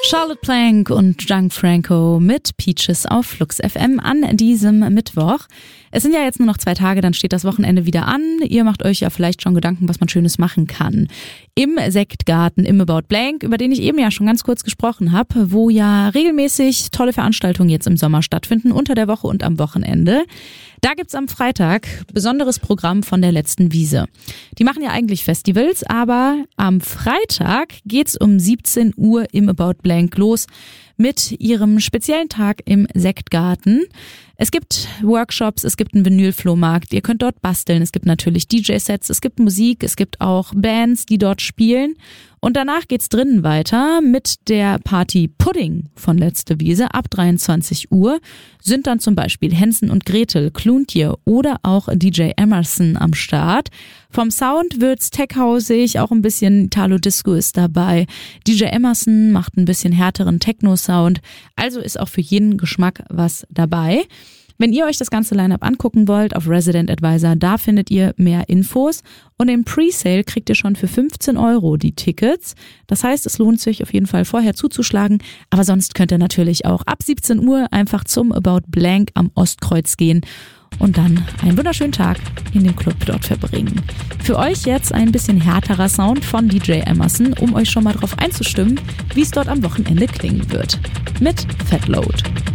Charlotte Plank und Gianfranco mit Peaches auf Flux FM an diesem Mittwoch. Es sind ja jetzt nur noch 2 Tage, dann steht das Wochenende wieder an. Ihr macht euch ja vielleicht schon Gedanken, was man Schönes machen kann. Im Sektgarten im About Blank, über den ich eben ja schon ganz kurz gesprochen habe, wo ja regelmäßig tolle Veranstaltungen jetzt im Sommer stattfinden, unter der Woche und am Wochenende. Da gibt's am Freitag besonderes Programm von der letzten Wiese. Die machen ja eigentlich Festivals, aber am Freitag geht's um 17 Uhr im About Blank los mit ihrem speziellen Tag im Sektgarten. Es gibt Workshops, es gibt einen Vinylflohmarkt, ihr könnt dort basteln, es gibt natürlich DJ-Sets, es gibt Musik, es gibt auch Bands, die dort spielen. Und danach geht's drinnen weiter mit der Party Pudding von letzte Wiese. Ab 23 Uhr sind dann zum Beispiel Hensen und Gretel, Kluntje oder auch DJ Emerson am Start. Vom Sound wird's techhausig, auch ein bisschen Italo-Disco ist dabei. DJ Emerson macht ein bisschen härteren Techno-Sound, also ist auch für jeden Geschmack was dabei. Wenn ihr euch das ganze Line-Up angucken wollt, auf Resident Advisor, da findet ihr mehr Infos. Und im Presale kriegt ihr schon für 15 € die Tickets. Das heißt, es lohnt sich auf jeden Fall vorher zuzuschlagen. Aber sonst könnt ihr natürlich auch ab 17 Uhr einfach zum About Blank am Ostkreuz gehen und dann einen wunderschönen Tag in dem Club dort verbringen. Für euch jetzt ein bisschen härterer Sound von DJ Emerson, um euch schon mal drauf einzustimmen, wie es dort am Wochenende klingen wird. Mit Fat Load.